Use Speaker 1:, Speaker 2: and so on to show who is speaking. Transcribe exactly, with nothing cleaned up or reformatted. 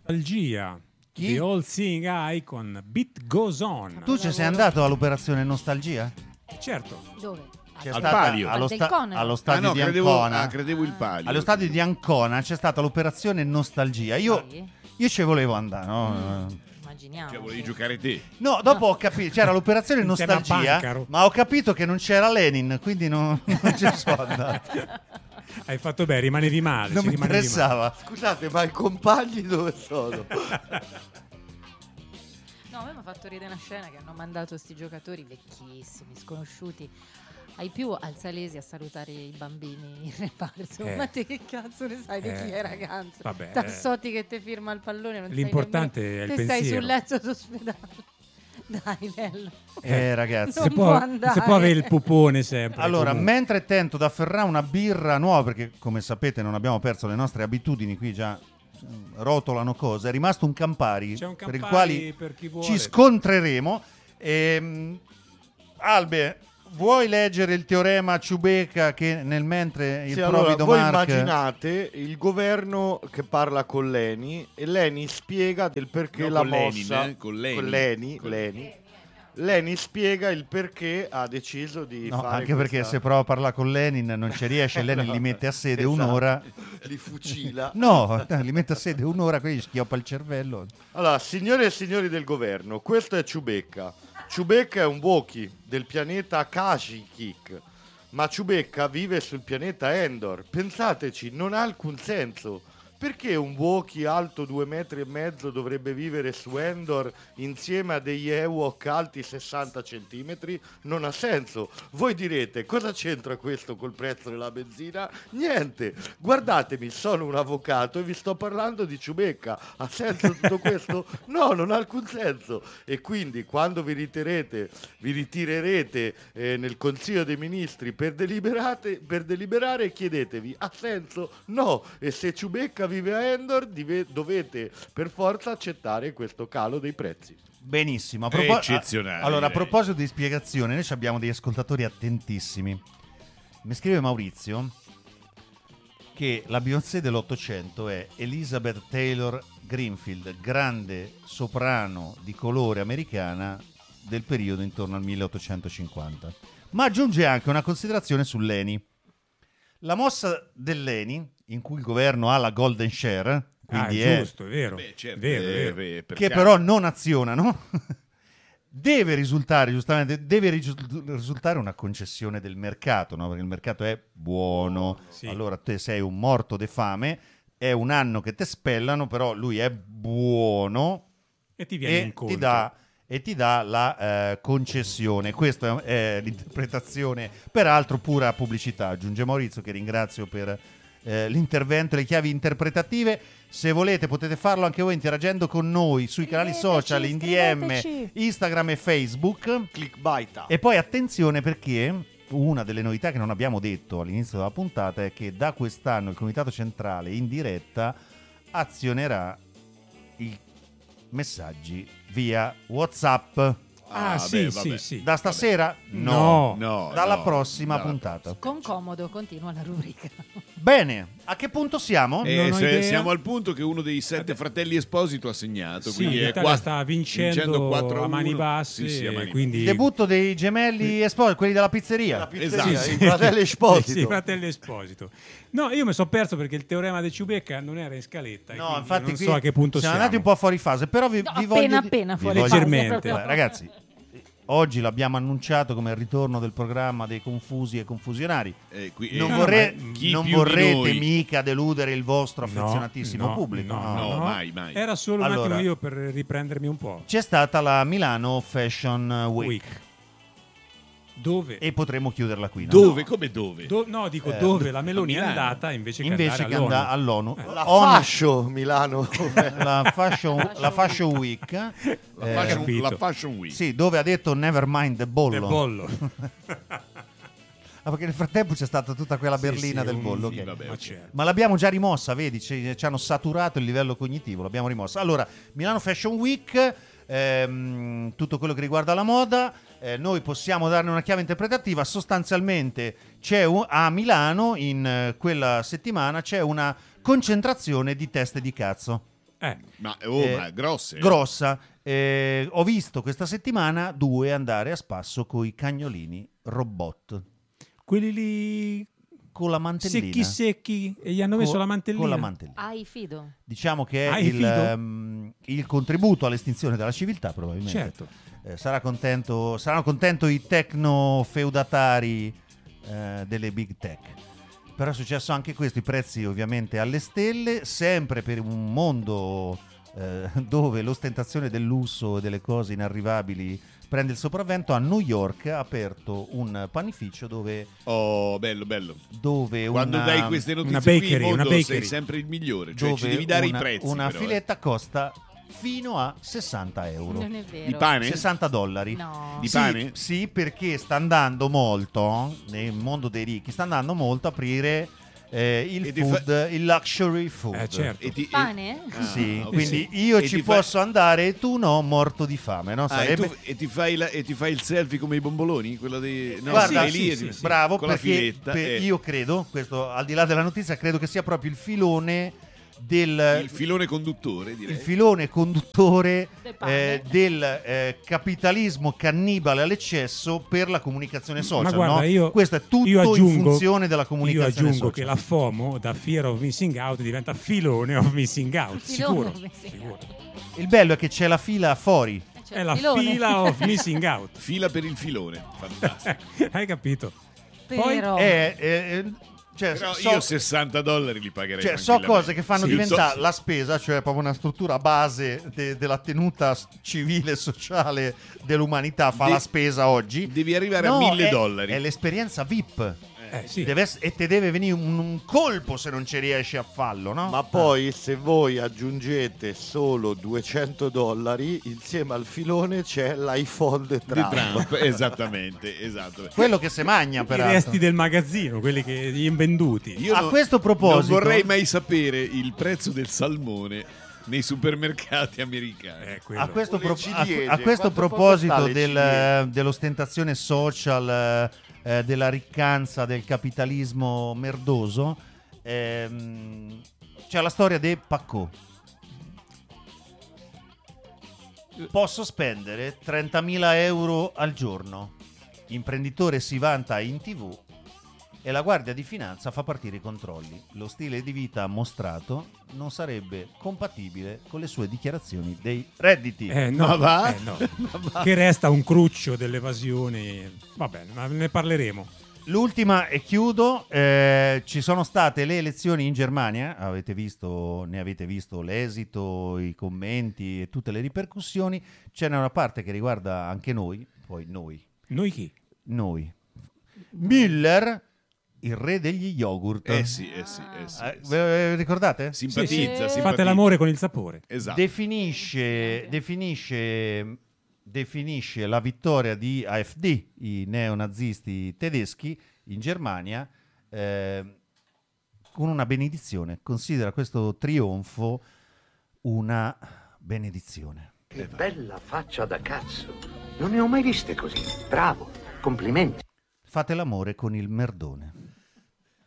Speaker 1: Nostalgia.
Speaker 2: Chi?
Speaker 1: The All Seeing Eye con Beat Goes On.
Speaker 2: Tu ci sei andato all'operazione Nostalgia?
Speaker 1: Certo.
Speaker 3: Dove?
Speaker 2: C'è
Speaker 4: Al
Speaker 2: stata
Speaker 4: Palio.
Speaker 2: allo,
Speaker 3: Al
Speaker 2: sta-
Speaker 3: Delcone?
Speaker 2: allo
Speaker 4: Ah
Speaker 2: stadio
Speaker 4: no,
Speaker 2: di
Speaker 4: credevo,
Speaker 2: Ancona.
Speaker 4: ah, credevo il Palio.
Speaker 2: Allo stadio di Ancona c'è stata l'operazione Nostalgia. Io,
Speaker 3: Sì.
Speaker 2: io ci volevo andare, no?
Speaker 3: Mm. Immaginiamo.
Speaker 4: Cioè, volevi giocare te.
Speaker 2: No, dopo ho capito, c'era l'operazione
Speaker 1: Insieme a
Speaker 2: Nostalgia,
Speaker 1: Bancaro.
Speaker 2: ma ho capito che non c'era Lenin, quindi non, non ci sono andato.
Speaker 1: Hai fatto bene, rimanevi male.
Speaker 2: Non
Speaker 1: ci
Speaker 2: mi
Speaker 1: rimanevi
Speaker 2: interessava.
Speaker 5: Scusate, ma i compagni dove sono?
Speaker 3: No, a me mi ha fatto ridere una scena che hanno mandato questi giocatori vecchissimi, sconosciuti, ai più al Salesi a salutare i bambini in reparto.
Speaker 1: Eh.
Speaker 3: Ma te che cazzo ne sai di
Speaker 1: Eh.
Speaker 3: chi è, ragazza?
Speaker 1: Vabbè,
Speaker 3: Tassotti che te firma il pallone, non sai
Speaker 1: L'importante
Speaker 3: nemmeno-
Speaker 1: è il
Speaker 3: te stai
Speaker 1: pensiero.
Speaker 3: sul letto d'ospedale. Dai, Nello.
Speaker 2: Eh, ragazzi.
Speaker 3: Non
Speaker 1: Si
Speaker 3: può
Speaker 1: può,
Speaker 3: andare.
Speaker 1: si può avere il pupone sempre.
Speaker 2: Allora,
Speaker 1: comunque.
Speaker 2: mentre tento di afferrare una birra nuova, perché come sapete non abbiamo perso le nostre abitudini, qui già mm, rotolano cose, è rimasto un Campari,
Speaker 1: C'è un
Speaker 2: per il
Speaker 1: Campari
Speaker 2: quale
Speaker 1: per chi vuole.
Speaker 2: ci scontreremo. Ehm, Albe, vuoi leggere il teorema Ciubecca che nel mentre il
Speaker 5: Sì, allora,
Speaker 2: provido
Speaker 5: voi
Speaker 2: Mark...
Speaker 5: immaginate il governo che parla con Leni e Leni spiega del perché
Speaker 4: No,
Speaker 5: la
Speaker 4: con Lenin,
Speaker 5: mossa
Speaker 4: eh, con Lenin.
Speaker 5: con Leni,
Speaker 4: Con-
Speaker 5: Leni. Leni spiega il perché ha deciso di
Speaker 2: No,
Speaker 5: fare
Speaker 2: anche perché
Speaker 5: questa-
Speaker 2: se prova a parlare con Lenin non ci riesce, Lenin li mette a sede
Speaker 5: Esatto.
Speaker 2: un'ora.
Speaker 5: li fucila.
Speaker 2: No, li mette a sede un'ora, quindi schioppa il cervello.
Speaker 5: Allora, signore e signori del governo, questo è Ciubecca. Ciubecca è un Wookiee del pianeta Kashyyyk, ma Ciubecca vive sul pianeta Endor. Pensateci, non ha alcun senso. Perché un Wookiee alto due metri e mezzo dovrebbe vivere su Endor insieme a degli Ewok alti sessanta centimetri? Non ha senso. Voi direte, cosa c'entra questo col prezzo della benzina? Niente. Guardatemi, sono un avvocato e vi sto parlando di Ciubecca. Ha senso tutto questo? No, non ha alcun senso. E quindi quando vi ritirerete, vi ritirerete eh, nel Consiglio dei Ministri per, deliberate, per deliberare, chiedetevi, ha senso? No. E se Ciubecca vive a Endor, dive- dovete per forza accettare questo calo dei prezzi.
Speaker 2: Benissimo. A
Speaker 4: È eccezionale,
Speaker 2: Allora, a
Speaker 4: direi.
Speaker 2: proposito di spiegazione, noi abbiamo degli ascoltatori attentissimi. Mi scrive Maurizio che la Beyoncé dell'Ottocento è Elizabeth Taylor Greenfield, grande soprano di colore americana del periodo intorno al milleottocentocinquanta. Ma aggiunge anche una considerazione sull'Eni. La mossa dell'Eni, in cui il governo ha la golden share, quindi
Speaker 1: ah, è
Speaker 2: è
Speaker 1: giusto, è vero.
Speaker 4: Beh, certo,
Speaker 1: vero,
Speaker 4: eh,
Speaker 1: vero.
Speaker 4: beh, per
Speaker 2: che
Speaker 4: caso.
Speaker 2: però non azionano, deve risultare giustamente deve risu- risultare una concessione del mercato, no? Perché il mercato è buono,
Speaker 1: Sì.
Speaker 2: allora te sei un morto de fame, è un anno che te spellano, però lui è buono
Speaker 1: E ti viene
Speaker 2: e
Speaker 1: incontro.
Speaker 2: ti dà e ti dà la eh, concessione. Questa è l'interpretazione, peraltro pura pubblicità. Aggiunge Maurizio, che ringrazio per eh, l'intervento e le chiavi interpretative. Se volete potete farlo anche voi interagendo con noi sui canali social, in D M,
Speaker 3: scriveteci.
Speaker 2: Instagram e Facebook.
Speaker 5: Clickbait.
Speaker 2: E poi attenzione, perché una delle novità che non abbiamo detto all'inizio della puntata è che da quest'anno il Comitato Centrale in diretta azionerà i messaggi via WhatsApp.
Speaker 1: Ah,
Speaker 4: Ah,
Speaker 1: sì,
Speaker 4: beh,
Speaker 1: sì,
Speaker 4: vabbè.
Speaker 1: sì.
Speaker 2: Da stasera?
Speaker 1: No.
Speaker 4: No,
Speaker 2: Dalla
Speaker 4: no,
Speaker 2: prossima
Speaker 4: dalla
Speaker 2: puntata.
Speaker 3: Con comodo continua la rubrica.
Speaker 2: Bene, a che punto siamo?
Speaker 4: Eh,
Speaker 1: Non ho
Speaker 4: se-
Speaker 1: idea.
Speaker 4: siamo al punto che uno dei sette fratelli Esposito ha segnato.
Speaker 1: Sì,
Speaker 4: quindi è
Speaker 1: l'Italia
Speaker 4: qua-
Speaker 1: sta vincendo
Speaker 4: quattro a
Speaker 1: a mani
Speaker 4: uno.
Speaker 1: basse,
Speaker 4: Sì, sì, a mani
Speaker 1: e quindi...
Speaker 2: Il debutto dei gemelli Esposito, quelli della pizzeria.
Speaker 5: La pizzeria,
Speaker 4: Esatto.
Speaker 5: i fratelli Esposito.
Speaker 1: Sì, sì, fratelli Esposito. No, io mi sono perso perché il teorema di Ciubecca non era in scaletta. e
Speaker 2: No,
Speaker 1: quindi
Speaker 2: infatti
Speaker 1: non
Speaker 2: qui
Speaker 1: so a che punto
Speaker 2: siamo
Speaker 1: siamo.
Speaker 2: andati un po' fuori fase, però vi,
Speaker 3: No,
Speaker 2: vi
Speaker 3: appena,
Speaker 2: voglio di-
Speaker 3: appena
Speaker 2: vi
Speaker 3: fuori
Speaker 2: voglio-
Speaker 3: fase,
Speaker 1: Leggermente.
Speaker 3: proprio.
Speaker 2: Beh, ragazzi, oggi l'abbiamo annunciato come il ritorno del programma dei confusi e confusionari.
Speaker 4: Eh, qui-
Speaker 2: Non,
Speaker 4: eh,
Speaker 2: vorre-
Speaker 4: ma chi
Speaker 2: non
Speaker 4: più di
Speaker 2: vorrete
Speaker 4: noi?
Speaker 2: mica deludere il vostro
Speaker 1: No,
Speaker 2: affezionatissimo
Speaker 1: no,
Speaker 2: pubblico.
Speaker 1: No,
Speaker 4: No,
Speaker 1: no,
Speaker 4: mai, mai.
Speaker 1: Era solo un
Speaker 2: Allora-
Speaker 1: attimo io per riprendermi un po'.
Speaker 2: C'è stata la Milano Fashion Week,
Speaker 1: Week. Dove?
Speaker 2: e potremo chiuderla qui. no?
Speaker 4: Dove? Come dove?
Speaker 1: Do- no, dico
Speaker 2: Eh,
Speaker 1: dove la Meloni è
Speaker 4: Milano.
Speaker 1: andata invece che
Speaker 2: Invece
Speaker 1: andare
Speaker 2: che
Speaker 1: all'ONU.
Speaker 2: andare all'ONU.
Speaker 5: La
Speaker 2: ONU-
Speaker 5: Fascio Milano.
Speaker 2: la Fashion, la Fashion Week,
Speaker 4: La,
Speaker 2: eh,
Speaker 4: fashion,
Speaker 1: capito.
Speaker 4: la Fashion Week.
Speaker 2: sì, dove ha detto never mind the bollo.
Speaker 1: Del bollo.
Speaker 2: Ah, perché nel frattempo c'è stata tutta quella
Speaker 1: Sì,
Speaker 2: berlina
Speaker 1: sì,
Speaker 2: del
Speaker 1: un-
Speaker 2: bollo.
Speaker 4: sì,
Speaker 2: ok.
Speaker 4: vabbè.
Speaker 1: Ma
Speaker 4: ok.
Speaker 1: certo.
Speaker 2: Ma l'abbiamo già rimossa, vedi, ci, ci hanno saturato il livello cognitivo, l'abbiamo rimossa. Allora, Milano Fashion Week, ehm, tutto quello che riguarda la moda, eh, noi possiamo darne una chiave interpretativa. Sostanzialmente c'è un- a Milano in eh, quella settimana c'è una concentrazione di teste di cazzo.
Speaker 1: Eh.
Speaker 4: Ma, oh,
Speaker 2: Eh,
Speaker 4: ma grosse.
Speaker 2: grossa. Eh, ho visto questa settimana due andare a spasso con i cagnolini robot
Speaker 1: Quelli lì
Speaker 2: con la mantellina.
Speaker 1: secchi secchi e gli hanno messo
Speaker 2: Co-
Speaker 1: la mantellina.
Speaker 2: Con la mantellina.
Speaker 3: Hai fido?
Speaker 2: Diciamo che è
Speaker 1: Hai
Speaker 2: il,
Speaker 1: fido?
Speaker 2: ehm, il contributo all'estinzione della civiltà, probabilmente.
Speaker 1: Certo.
Speaker 2: Eh, sarà contento, saranno contento i tecno-feudatari eh, delle big tech. Però è successo anche questo, i prezzi ovviamente alle stelle, sempre per un mondo eh, dove l'ostentazione del lusso e delle cose inarrivabili prende il sopravvento. A New York ha aperto un panificio dove,
Speaker 4: Oh, bello, bello.
Speaker 2: dove
Speaker 4: Quando
Speaker 2: una,
Speaker 4: dai queste notizie
Speaker 1: una
Speaker 4: qui,
Speaker 1: bakery,
Speaker 4: in mondo
Speaker 1: una bakery.
Speaker 4: sei sempre il migliore. Cioè,
Speaker 2: dove
Speaker 4: ci devi dare
Speaker 2: una,
Speaker 4: i prezzi.
Speaker 2: una
Speaker 4: però, eh.
Speaker 2: filetta costa fino a sessanta euro.
Speaker 3: Non è vero.
Speaker 4: Di pane?
Speaker 2: sessanta dollari.
Speaker 3: No.
Speaker 4: Di
Speaker 2: Sì,
Speaker 4: pane?
Speaker 2: sì, perché sta andando molto nel mondo dei ricchi, sta andando molto a aprire eh, il
Speaker 4: E ti
Speaker 2: food, il luxury food.
Speaker 1: Eh, certo.
Speaker 4: E ti- e-
Speaker 3: Pane?
Speaker 4: Ah,
Speaker 2: Sì,
Speaker 4: ok.
Speaker 2: quindi io
Speaker 4: E
Speaker 2: ci
Speaker 4: ti fa-
Speaker 2: posso andare e tu no, morto di fame, no?
Speaker 4: Ah, e,
Speaker 2: Sarebbe...
Speaker 4: tu- e ti fai la- e ti fai il selfie come i bomboloni? Quello dei... No,
Speaker 2: Guarda,
Speaker 4: sei lì
Speaker 1: sì,
Speaker 4: e
Speaker 1: sì,
Speaker 4: ti-
Speaker 1: sì.
Speaker 2: Bravo,
Speaker 4: con la
Speaker 2: perché
Speaker 4: filetta.
Speaker 2: per-
Speaker 4: eh.
Speaker 2: io credo, questo al di là della notizia, credo che sia proprio il filone del
Speaker 4: Il filone conduttore, direi.
Speaker 2: il filone conduttore
Speaker 3: Del pane.
Speaker 2: eh, del eh, capitalismo cannibale all'eccesso per la comunicazione social.
Speaker 1: Ma guarda,
Speaker 2: no?
Speaker 1: io,
Speaker 2: Questo è tutto
Speaker 1: io aggiungo,
Speaker 2: in funzione della
Speaker 1: Io
Speaker 2: comunicazione
Speaker 1: aggiungo
Speaker 2: social.
Speaker 1: che la FOMO da Fear of Missing Out diventa filone of Missing Out.
Speaker 3: Filone
Speaker 1: Sicuro.
Speaker 3: of missing
Speaker 1: Sicuro.
Speaker 2: Il bello è che c'è la fila fuori.
Speaker 3: C'è
Speaker 1: È
Speaker 3: il
Speaker 1: la
Speaker 3: filone.
Speaker 1: fila of Missing Out.
Speaker 4: Fila per il filone. Fantastico.
Speaker 1: Hai capito?
Speaker 3: Però...
Speaker 2: È, è- è- cioè,
Speaker 4: Però
Speaker 2: so,
Speaker 4: io sessanta dollari li pagherei.
Speaker 2: cioè, so cose che fanno
Speaker 4: Sì,
Speaker 2: diventare
Speaker 4: so-
Speaker 2: la spesa, cioè proprio una struttura base de- della tenuta s- civile e sociale dell'umanità, fa
Speaker 4: De-
Speaker 2: la spesa oggi.
Speaker 4: Devi arrivare
Speaker 2: No,
Speaker 4: a mille
Speaker 2: è-
Speaker 4: dollari.
Speaker 2: È l'esperienza V I P.
Speaker 1: Eh, sì.
Speaker 2: Deve ess- e te deve venire un, un colpo se non ci riesci a farlo, no?
Speaker 5: Ma poi se voi aggiungete solo duecento dollari, insieme al filone c'è l'iPhone di
Speaker 4: Di
Speaker 5: Trump.
Speaker 4: Trump, esattamente, esatto.
Speaker 2: Quello che se magna,
Speaker 1: I
Speaker 2: peraltro.
Speaker 1: resti del magazzino, quelli che gli invenduti.
Speaker 4: Io
Speaker 2: A
Speaker 4: non-
Speaker 2: questo proposito-
Speaker 4: non vorrei mai sapere il prezzo del salmone nei supermercati americani.
Speaker 1: Eh, quello.
Speaker 2: A questo,
Speaker 5: Le
Speaker 2: pro-
Speaker 5: ciliegie,
Speaker 2: a- a questo
Speaker 5: quanto può
Speaker 2: proposito
Speaker 5: costare le
Speaker 2: del-
Speaker 5: ciliegie?
Speaker 2: dell'ostentazione social, eh, della riccanza, del capitalismo merdoso, ehm, c'è la storia dei Paccò. Posso spendere trentamila euro al giorno. Imprenditore si vanta in tv e la Guardia di Finanza fa partire i controlli. Lo stile di vita mostrato non sarebbe compatibile con le sue dichiarazioni dei redditi.
Speaker 1: Eh, no,
Speaker 4: Ma va?
Speaker 1: eh, no. Che resta un cruccio dell'evasione. Va bene, ma ne parleremo.
Speaker 2: L'ultima e chiudo, eh, ci sono state le elezioni in Germania, avete visto, ne avete visto l'esito, i commenti e tutte le ripercussioni. Ce n'è una parte che riguarda anche noi, poi noi,
Speaker 1: Noi chi?
Speaker 2: noi. Müller, il re degli yogurt.
Speaker 4: Eh sì, eh sì, eh sì.
Speaker 2: Eh,
Speaker 4: eh sì.
Speaker 2: ve ve ricordate?
Speaker 4: Simpatizza,
Speaker 3: Sì, sì.
Speaker 4: simpatizza.
Speaker 1: Fate l'amore con il sapore.
Speaker 4: Esatto.
Speaker 2: Definisce, definisce, definisce la vittoria di A F D, i neonazisti tedeschi, in Germania, eh, con una benedizione. Considera questo trionfo una benedizione.
Speaker 6: Che bella faccia da cazzo. Non ne ho mai viste così. Bravo, complimenti.
Speaker 2: Fate l'amore con il merdone.